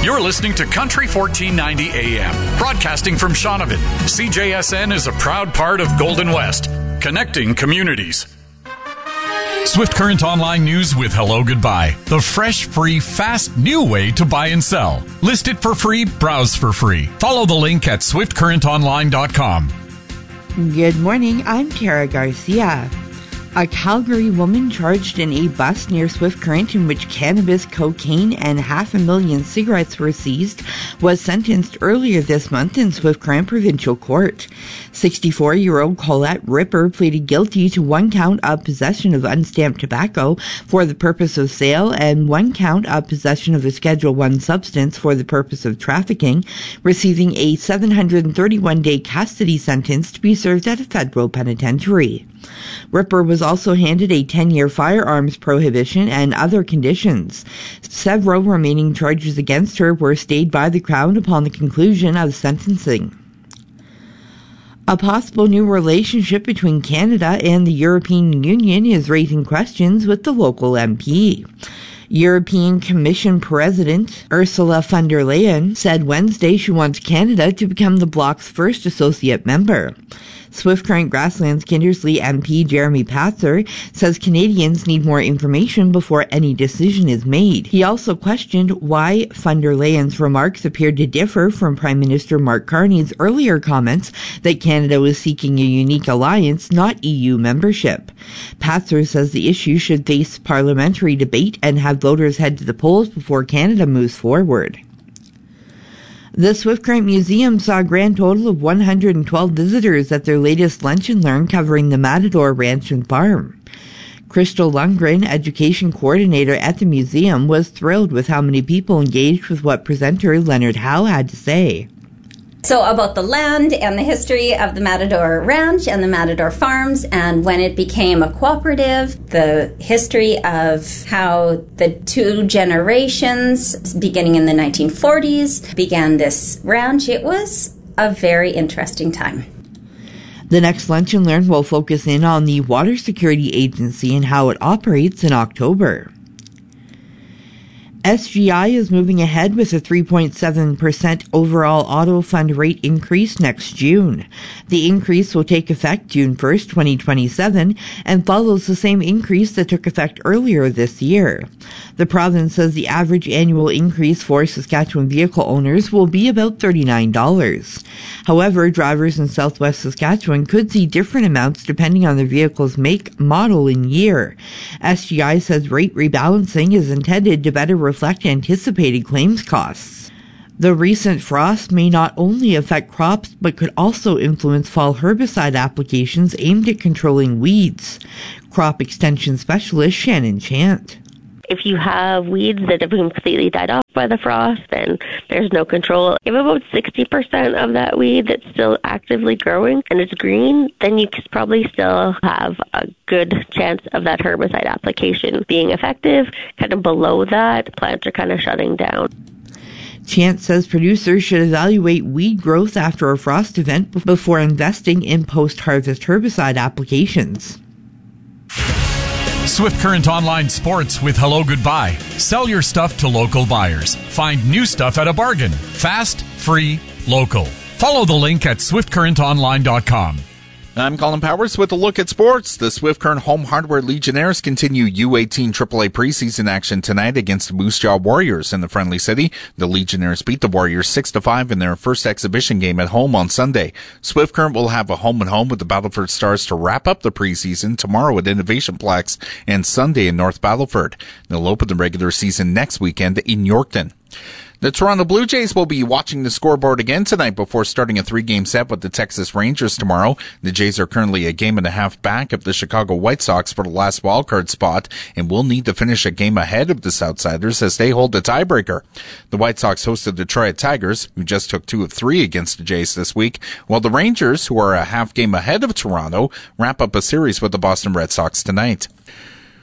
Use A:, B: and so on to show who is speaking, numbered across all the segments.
A: You're listening to Country 1490 AM, broadcasting from Shaunavon. CJSN is a proud part of Golden West, connecting communities. Swift Current Online News with Hello Goodbye. The fresh, free, fast, new way to buy and sell. List it for free, browse for free. Follow the link at swiftcurrentonline.com.
B: Good morning, I'm Tara Garcia. A Calgary woman charged in a bus near Swift Current in which cannabis, cocaine, and 500,000 cigarettes were seized was sentenced earlier this month in Swift Current Provincial Court. 64-year-old Colette Ripper pleaded guilty to 1 count of possession of unstamped tobacco for the purpose of sale and 1 count of possession of a Schedule I substance for the purpose of trafficking, receiving a 731-day custody sentence to be served at a federal penitentiary. Ripper was also handed a 10-year firearms prohibition and other conditions. Several remaining charges against her were stayed by the Crown upon the conclusion of sentencing. A possible new relationship between Canada and the European Union is raising questions with the local MP. European Commission President Ursula von der Leyen said Wednesday she wants Canada to become the bloc's first associate member. Swift Current Grasslands Kindersley MP Jeremy Patzer says Canadians need more information before any decision is made. He also questioned why von der Leyen's remarks appeared to differ from Prime Minister Mark Carney's earlier comments that Canada was seeking a unique alliance, not EU membership. Patzer says the issue should face parliamentary debate and have voters head to the polls before Canada moves forward. The Swift Current Museum saw a grand total of 112 visitors at their latest Lunch and Learn covering the Matador Ranch and Farm. Crystal Lundgren, education coordinator at the museum, was thrilled with how many people engaged with what presenter Leonard Howe had to say.
C: So about the land and the history of the Matador Ranch and the Matador Farms and when it became a cooperative, the history of how the 2 generations, beginning in the 1940s, began this ranch. It was a very interesting time.
B: The next Lunch and Learn will focus in on the Water Security Agency and how it operates in October. SGI is moving ahead with a 3.7% overall auto fund rate increase next June. The increase will take effect June 1st, 2027, and follows the same increase that took effect earlier this year. The province says the average annual increase for Saskatchewan vehicle owners will be about $39. However, drivers in southwest Saskatchewan could see different amounts depending on their vehicle's make, model, and year. SGI says rate rebalancing is intended to better reflect anticipated claims costs. The recent frost may not only affect crops, but could also influence fall herbicide applications aimed at controlling weeds. Crop Extension Specialist Shannon Chant.
D: If you have weeds that have completely died off by the frost, then there's no control. If about 60% of that weed that's still actively growing and it's green, then you could probably still have a good chance of that herbicide application being effective. Kind of below that, plants are kind of shutting down.
B: Chance says producers should evaluate weed growth after a frost event before investing in post-harvest herbicide applications.
A: Swift Current Online Sports with Hello Goodbye. Sell your stuff to local buyers. Find new stuff at a bargain. Fast, free, local. Follow the link at swiftcurrentonline.com.
E: I'm Colin Powers with a look at sports. The Swift Current Home Hardware Legionnaires continue U18 AAA preseason action tonight against the Moose Jaw Warriors in the Friendly City. The Legionnaires beat the Warriors 6-5 in their first exhibition game at home on Sunday. Swift Current will have a home-and-home with the Battleford Stars to wrap up the preseason tomorrow at Innovation Plex and Sunday in North Battleford. They'll open the regular season next weekend in Yorkton. The Toronto Blue Jays will be watching the scoreboard again tonight before starting a 3-game set with the Texas Rangers tomorrow. The Jays are currently a game and a half back of the Chicago White Sox for the last wildcard spot and will need to finish a game ahead of the Southsiders as they hold the tiebreaker. The White Sox host the Detroit Tigers, who just took 2 of 3 against the Jays this week, while the Rangers, who are a half game ahead of Toronto, wrap up a series with the Boston Red Sox tonight.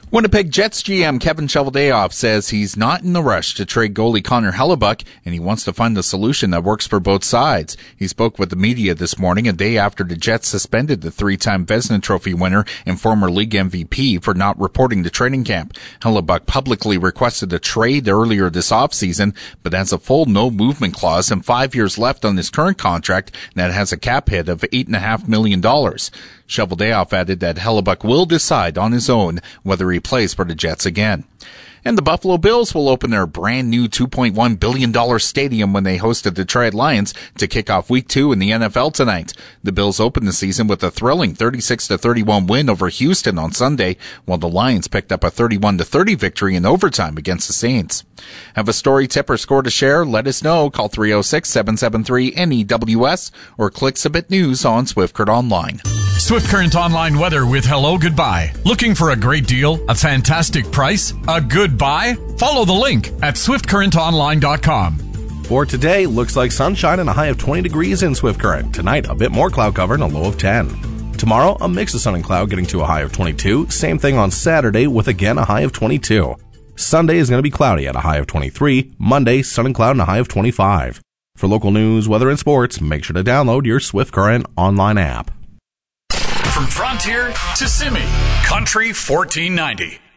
E: Winnipeg Jets GM Kevin Cheveldayoff says he's not in the rush to trade goalie Connor Hellebuyck, and he wants to find a solution that works for both sides. He spoke with the media this morning, a day after the Jets suspended the three-time Vezina Trophy winner and former league MVP for not reporting to training camp. Hellebuyck publicly requested a trade earlier this offseason, but has a full no-movement clause and 5 years left on his current contract that has a cap hit of $8.5 million. Cheveldayoff added that Hellebuyck will decide on his own whether he plays for the Jets again. And the Buffalo Bills will open their brand new $2.1 billion stadium when they host the Detroit Lions to kick off Week 2 in the NFL tonight. The Bills opened the season with a thrilling 36-31 win over Houston on Sunday, while the Lions picked up a 31-30 victory in overtime against the Saints. Have a story, tip, or score to share? Let us know. Call 306-773-NEWS or click Submit News on Swift Current Online.
A: Swift Current Online weather with Hello Goodbye. Looking for a great deal, a fantastic price, a good buy? Follow the link at swiftcurrentonline.com.
F: For today, looks like sunshine and a high of 20 degrees in Swift Current. Tonight, a bit more cloud cover and a low of 10. Tomorrow, a mix of sun and cloud getting to a high of 22. Same thing on Saturday with again a high of 22. Sunday is going to be cloudy at a high of 23. Monday, sun and cloud and a high of 25. For local news, weather, and sports, make sure to download your Swift Current online app.
A: From Frontier to Simi, Country 1490.